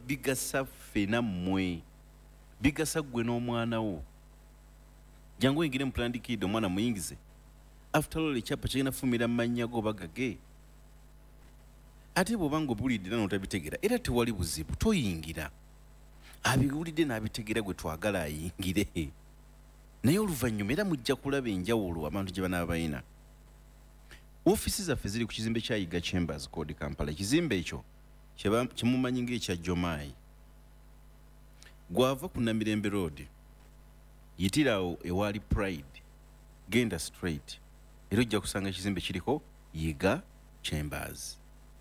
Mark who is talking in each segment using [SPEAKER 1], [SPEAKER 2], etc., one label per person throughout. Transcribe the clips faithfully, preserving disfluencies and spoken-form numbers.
[SPEAKER 1] bigasa fena mmwe bigasa gwe n'omwana wo jangu ingire mu Planned Kid omwana muyingize after all ekyapa kirina fumira manya go bagage ate bwobango bulidde nano tabitegera era tewali buzibu toyingira abigulidde n'abitegera gwe twagala ayingire naye oluvannyuma era mujja kulaba enjawulo abantu gye banaabayina ofisi zaffe ziri ku kizimbe kya Yiga Chambers Code Kampala ekizimbe ekyo kimumanyi ng'ekya Jomayi gwava ku Namirembe Road yitirawo ewali Pride genda straight era ojja kusanga ekizimbe kiriko Yiga Chambers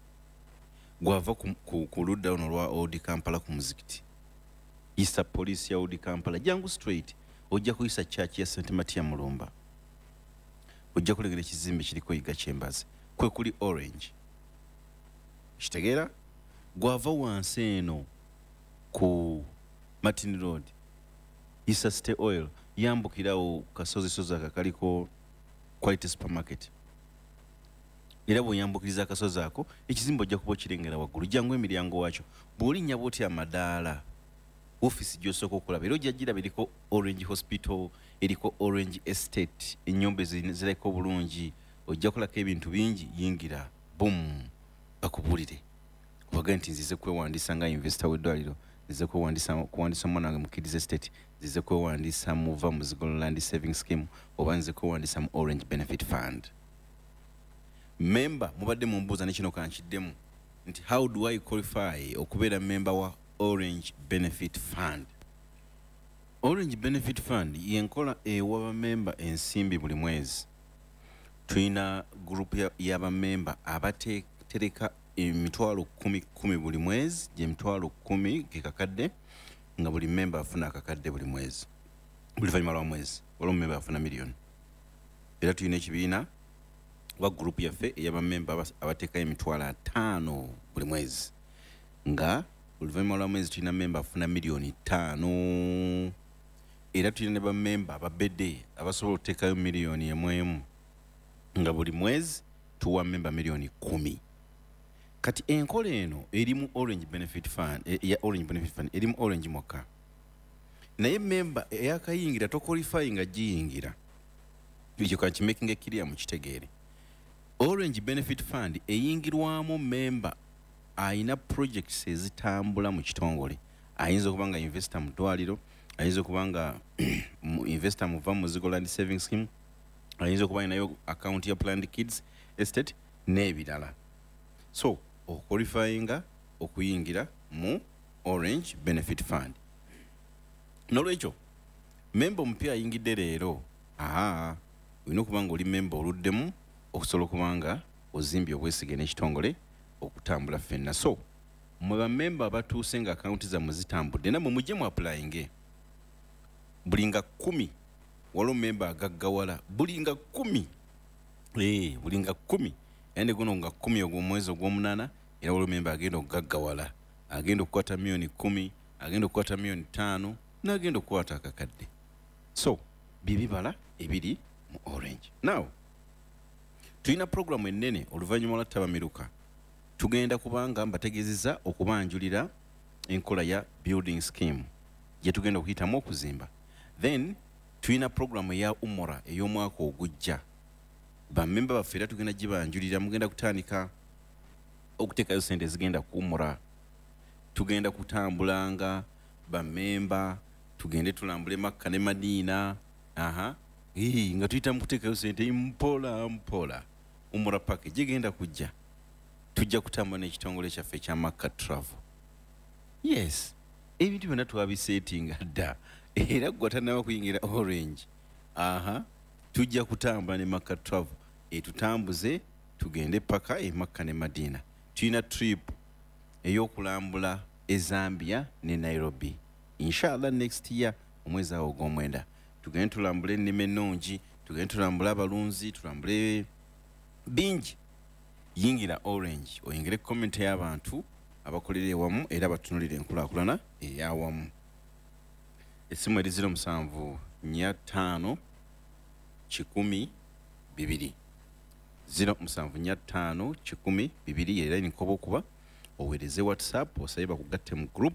[SPEAKER 1] gwava ku, ku, ku ludda ono lwa Old Kampala ku muzikiti yisa polisi ya Old Kampala jangu straight ojja kuyisa church ya Saint Matia Mulumba ojja kulegera ekizimbe kiriko Yiga Chambers kwe kuli Orange kitegeera gwava wansi eno ku Martin Road yisa State Oil yambukirawo kasozi sozi akakaliko Quality Supermarket era bw'oyambukiriza akasozi ako ekizimbe ojja kuba okirengera waggulu jangu emiryango wakyo bw'olinnya bw'oti amadaala ofisi gy'osooka okulaba era ojja giraba eriko Orange Hospital eriko Orange Estate ennyumba ziriko bulungi ojja kulako ebintu bingi yingira bum bakubulire kubaga nti nzize kwewandiisa nga investor w'eddwaliro nzize kwewandiisa kuwandiisa omwana wange mu Kids Estate nzize kwewandiisa muva mu Zigolo Land Saving Scheme oba nzize kwewandiisa mu Orange Benefit Fund member mubadde mumbuuza ne kino kankiddemu nti how do I qualify okubeera member wa Orange Benefit Fund Orange Benefit Fund yenkola ewa bamemba ensimbi buli mwezi tuyina group y'abamemba abateeka emitwalo kumi kumi buli mwezi gye mitwalo kumi gekakadde nga buli memba afuna akakadde buli mwezi buli luvannyuma lwa mwezi waliwo memba afuna miliyoni era tuyina ekibiina wa group yaffe ey'abamemba abateekayo emitwalo ataano buli mwezi nga oluvannyuma lwa mwezi tulina memba afuna miliyoni ttaano era tulina ne bamemba ababedde abasobola okuteekayo miliyoni emu emu nga buli mwezi tuwa memba miliyoni kumi kati enkola eno erimu Orange Benefit Fund ya Orange Benefit Fund erimu Orange mwaka naye memba eyakayingira toqualify nga giyingira ekyo kankimaking ekiriya mu kitegeere Orange Benefit Fund eyingirwamu memba ayina projects ezitambula mu kitongole ayinza okuba nga investor mu ddwaliro ayinza okuba nga investor muva mu Zigolo Land Saving Scheme ayinza okuba ayinayo account ya Planned Kids Estate n'ebirala so oqualifyinga okuyingira mu Orange Benefit Fund nolwekyo memba omupya ayingidde leero aha olina okuba nga oli memba oluddemu okusobola okuba nga ozimbye obwesige n'ekitongole okutambula ffenna so mwe bamemba abatuuse nga akawunti zammwe zitambudde namwe mujje mu applyinge buli nga kumi waliwo memba agaggawala buli nga kumi ee buli nga kumi ende guno nga kumi ogw'omwezi ogw'omunaana era waliwo memba agenda okugaggawala agenda okukwata miliyoni kumi agenda okukwata miliyoni ttaano n'agenda okukwata akakadde so bibibala ebiri mu Orange now tulina programu ennene oluvannyuma lwa tabamiruka tugenda kubanga mbategeezezza okubanjulira enkola ya building scheme gye tugenda okuyitamu okuzimba then tulina programu ya umura ey'omwaka ogujja bammemba baffe era tugenda gibanjulira mugenda kutandika okuteekayo sente ezigenda ku umura tugenda kutambulanga bammemba tugende tulambule Makka ne Madiina aha ee nga tuyitamu kuteekayo sente mpola mpola umura package gigenda kujja tujja kutambula n'ekitongole kyaffe ekya Makka Travel yes ebintu byonna twabisetinga dda era gwe tannaba kuyingira Orange aha tujja kutambula ne Makka Travel etutambuze tugende paka e Makka ne Madiina tulina trip ey'okulambula e Zambia ne Nairobi inshallah next year omwezi awo ogw'omwenda tugende tulambule ennima ennungi tugende tulambule abalunzi tulambule bingi yingira Orange oyingire comment y'abantu abakolera ewamu era batunulira enkulaakulana ey'awamu essimu eri ziro musanvu nnya ttaano kikumi bibiri ziro musanvu nnya ttaano kikumi bibiri era nikoba okuba oweereze WhatsApp osabe bakugatte mu group